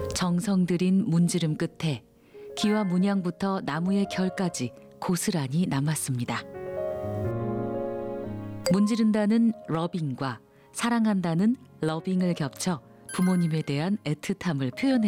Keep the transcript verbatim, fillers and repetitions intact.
정성 들인 문지름 끝에 기와 문양부터 나무의 결까지 고스란히 남았습니다. 문지른다는 러빙과 사랑한다는 러빙을 겹쳐 부모님에 대한 애틋함을 표현해